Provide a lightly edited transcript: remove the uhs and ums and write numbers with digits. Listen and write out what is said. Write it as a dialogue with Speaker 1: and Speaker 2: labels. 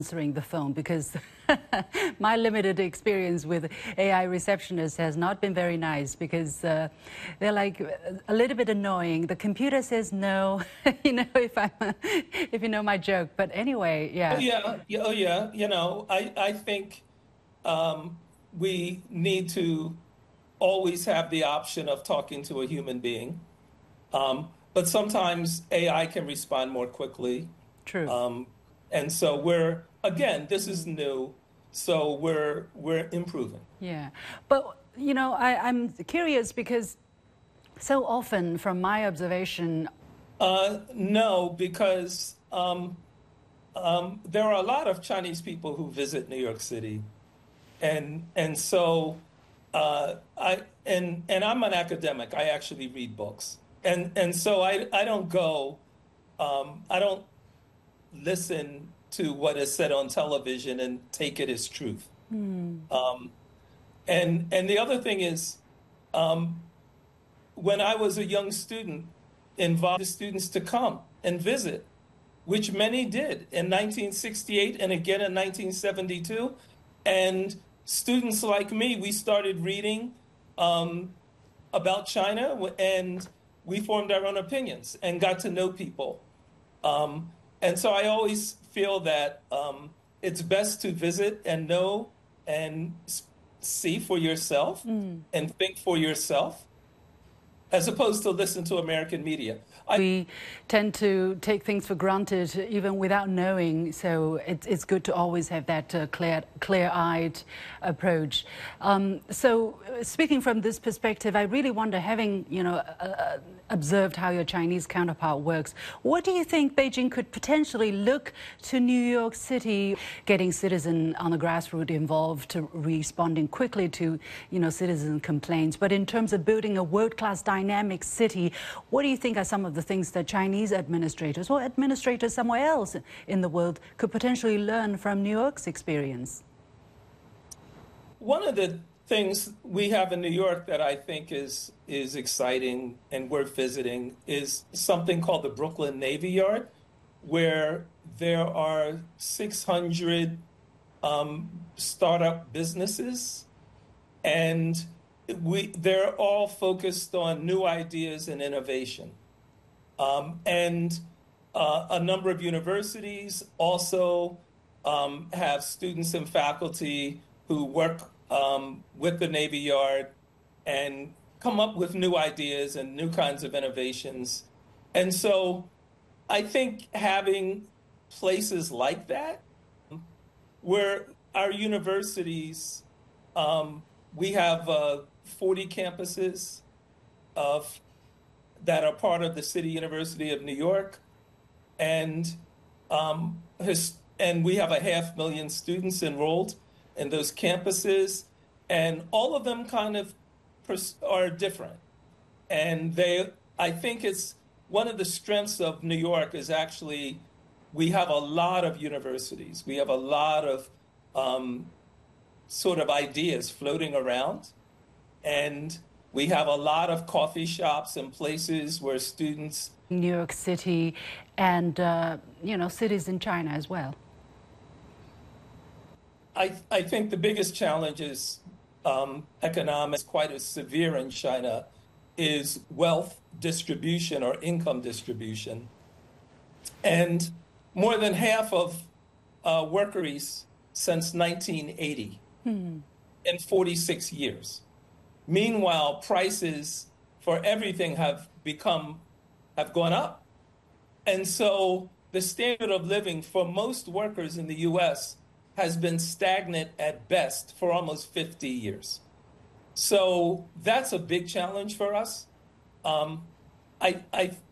Speaker 1: answering the phone because my limited experience with AI receptionists has not been very nice because they're like a little bit annoying. The computer says no, if you know my joke. But anyway,
Speaker 2: Oh
Speaker 1: yeah.
Speaker 2: yeah, yeah, oh yeah. I think we need to always have the option of talking to a human being. But sometimes AI can respond more quickly.
Speaker 1: True.
Speaker 2: Um, and so again, this is new, so we're improving.
Speaker 1: Yeah. But, I'm curious because so often, from my observation,
Speaker 2: No, because there are a lot of Chinese people who visit New York City, and so and I'm an academic. I actually read books, and so I don't go. I don't listen to what is said on television and take it as truth. Um, and the other thing is, um, when I was a young student, invited students to come and visit, which many did in 1968 and again in 1972. And students like me, we started reading um, about China and we formed our own opinions and got to know people. And so I always feel that it's best to visit and know and see for yourself and think for yourself as opposed to listen to American media.
Speaker 1: we tend to take things for granted even without knowing. So it's good to always have that clear-eyed approach. So speaking from this perspective, I really wonder, having observed how your Chinese counterpart works, what do you think Beijing could potentially look to New York City, getting citizens on the grassroots involved, to responding quickly to citizen complaints? But in terms of building a world-class dynamic city, what do you think are some of the things that Chinese administrators or administrators somewhere else in the world could potentially learn from New York's experience?
Speaker 2: One of the things we have in New York that I think is exciting and worth visiting is something called the Brooklyn Navy Yard, where there are 600 startup businesses, and they're all focused on new ideas and innovation. And a number of universities also have students and faculty who work with the Navy Yard and come up with new ideas and new kinds of innovations. And so I think having places like that, where our universities, we have 40 campuses that are part of the City University of New York, and we have 500,000 students enrolled in those campuses, and all of them kind of are different. And I think it's one of the strengths of New York is actually we have a lot of universities. We have a lot of sort of ideas floating around, and we have a lot of coffee shops and places where students.
Speaker 1: New York City and, cities in China as well.
Speaker 2: I think the biggest challenge is economics, quite as severe in China, is wealth distribution or income distribution. And more than half of workers since 1980 in 46 years. Meanwhile, prices for everything have gone up. And so the standard of living for most workers in the US has been stagnant at best for almost 50 years. So that's a big challenge for us. I